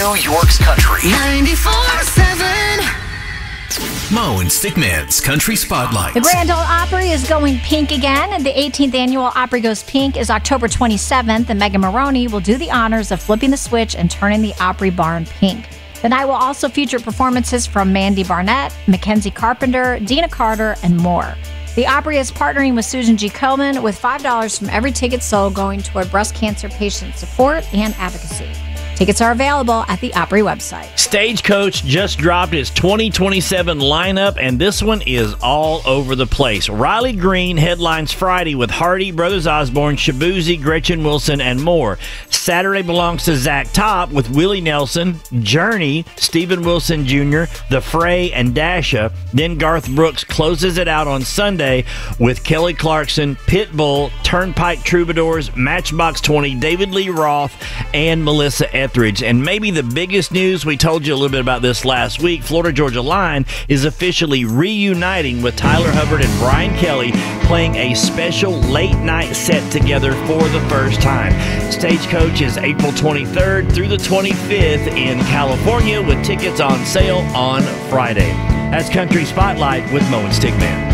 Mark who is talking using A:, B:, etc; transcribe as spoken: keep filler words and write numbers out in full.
A: New York's country.
B: ninety-four seven.
C: Mo and Stickman's Country Spotlight.
D: The Grand Ole Opry is going pink again, and the eighteenth annual Opry Goes Pink is October twenty-seventh, and Megan Maroney will do the honors of flipping the switch and turning the Opry barn pink. The night will also feature performances from Mandy Barnett, Mackenzie Carpenter, Dina Carter, and more. The Opry is partnering with Susan G. Komen, with five dollars from every ticket sold going toward breast cancer patient support and advocacy. Tickets are available at the Opry website.
E: Stagecoach just dropped its twenty twenty-seven lineup, and this one is all over the place. Riley Green headlines Friday with Hardy, Brothers Osborne, Shabuzi, Gretchen Wilson, and more. Saturday belongs to Zach Top with Willie Nelson, Journey, Stephen Wilson Junior, The Fray, and Dasha. Then Garth Brooks closes it out on Sunday with Kelly Clarkson, Pitbull, Turnpike Troubadours, Matchbox twenty, David Lee Roth, and Melissa Etheridge. And maybe the biggest news, we told you a little bit about this last week, Florida Georgia Line is officially reuniting with Tyler Hubbard and Brian Kelly, playing a special late night set together for the first time. Stagecoach is April twenty-third through the twenty-fifth in California, with tickets on sale on Friday. That's Country Spotlight with Mo and Stickman.